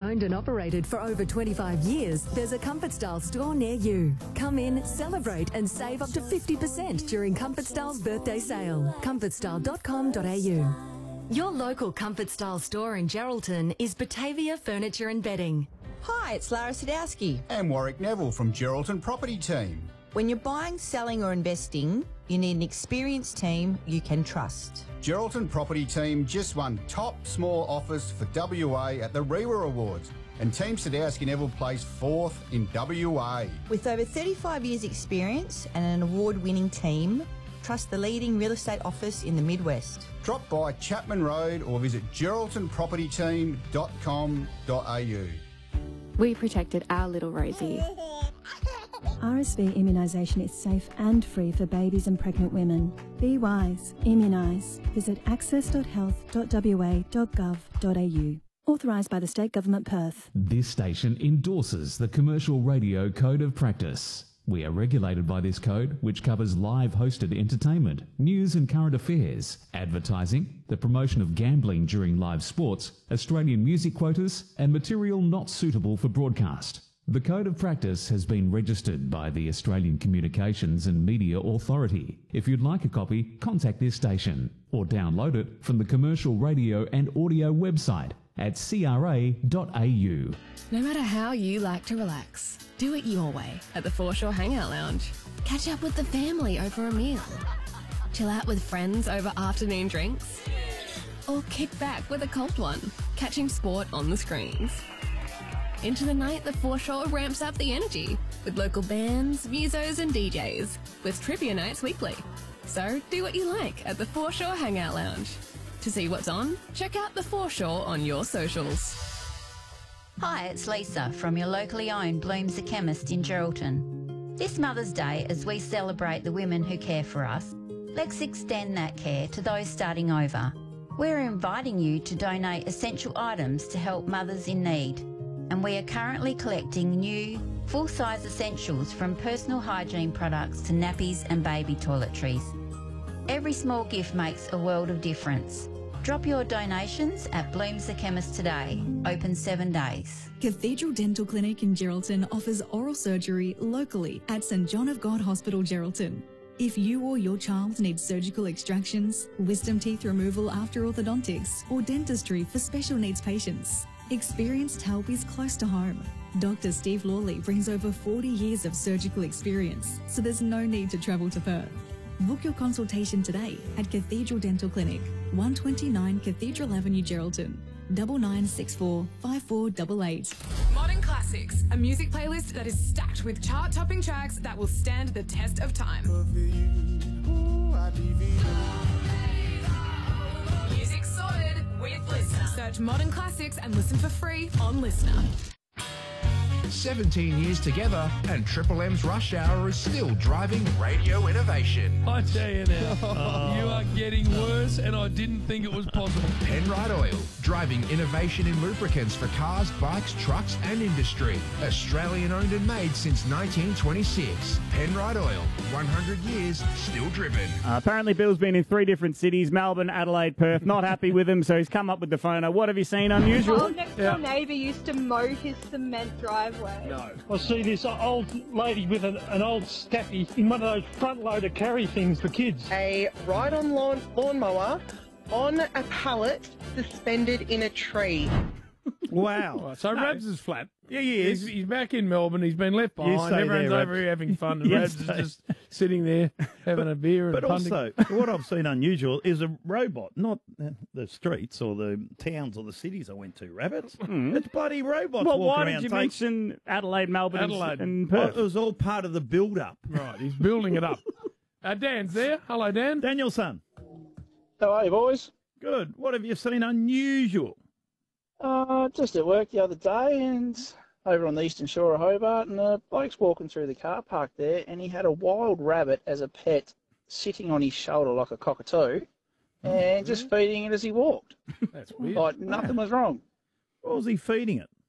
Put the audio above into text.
Owned and operated for over 25 years, there's a Comfort Style store near you. Come in, celebrate and save up to 50% during Comfort Style's birthday sale. comfortstyle.com.au. Your local Comfort Style store in Geraldton is Batavia Furniture and Bedding. Hi, it's Lara Sadowski. And Warwick Neville from Geraldton Property Team. When you're buying, selling or investing, you need an experienced team you can trust. Geraldton Property Team just won Top Small Office for WA at the REWA Awards, and Team Sadowski Neville placed 4th in WA. With over 35 years' experience and an award-winning team, trust the leading real estate office in the Midwest. Drop by Chapman Road or visit geraldtonpropertyteam.com.au. We protected our little Rosie. RSV immunisation is safe and free for babies and pregnant women. Be wise. Immunise. Visit access.health.wa.gov.au. Authorised by the State Government Perth. This station endorses the Commercial Radio Code of Practice. We are regulated by this code, which covers live hosted entertainment, news and current affairs, advertising, the promotion of gambling during live sports, Australian music quotas, and material not suitable for broadcast. The Code of Practice has been registered by the Australian Communications and Media Authority. If you'd like a copy, contact this station or download it from the Commercial Radio and Audio website at cra.au. No matter how you like to relax, do it your way at the Foreshore Hangout Lounge. Catch up with the family over a meal. Chill out with friends over afternoon drinks. Or kick back with a cold one, catching sport on the screens. Into the night, the Foreshore ramps up the energy with local bands, musos and DJs with trivia nights weekly. So do what you like at the Foreshore Hangout Lounge. To see what's on, check out the Foreshore on your socials. Hi, it's Lisa from your locally owned Blooms the Chemist in Geraldton. This Mother's Day, as we celebrate the women who care for us, let's extend that care to those starting over. We're inviting you to donate essential items to help mothers in need. And we are currently collecting new, full-size essentials from personal hygiene products to nappies and baby toiletries. Every small gift makes a world of difference. Drop your donations at Blooms the Chemist today, open 7 days. Cathedral Dental Clinic in Geraldton offers oral surgery locally at St John of God Hospital, Geraldton. If you or your child needs surgical extractions, wisdom teeth removal after orthodontics, or dentistry for special needs patients, experienced help is close to home. Dr. Steve Lawley brings over 40 years of surgical experience, so there's no need to travel to Perth. Book your consultation today at Cathedral Dental Clinic, 129 Cathedral Avenue, Geraldton, 9964 5488. Modern Classics, a music playlist that is stacked with chart-topping tracks that will stand the test of time. Music sorted with Listener. Search Modern Classics and listen for free on Listener. 17 years together and Triple M's Rush Hour is still driving radio innovation. I tell you now, you are getting worse and I didn't think it was possible. Penrite Oil, driving innovation in lubricants for cars, bikes, trucks and industry. Australian owned and made since 1926. Penrite Oil, 100 years, still driven. Apparently Bill's been in 3 different cities, Melbourne, Adelaide, Perth, not happy with him, so he's come up with the phono. What have you seen unusual? Our next door neighbour used to mow his cement driveway. No. I see this old lady with an old staffy in one of those front-loader carry things for kids. A ride-on lawnmower on a pallet suspended in a tree. Wow. So Rabs is flat. Yeah, he is. He's back in Melbourne. He's been left behind. Everyone's over here having fun. And Rabs is just sitting there having a beer and But punting. also, what I've seen unusual is a robot, not the streets or the towns or the cities I went to, rabbits. It's bloody robots Well, walking why around. did you mention Adelaide, Melbourne, Adelaide. and Well, Perth? it was all part of the build-up. Right, he's building it up. Dan's there. Hello, Dan. Danielson. How are you, boys? Good. What have you seen unusual? Just at work the other day and over on the eastern shore of Hobart, and a bloke's walking through the car park there, and he had a wild rabbit as a pet sitting on his shoulder like a cockatoo and just feeding it as he walked. That's weird. Like nothing was wrong. What was he feeding it?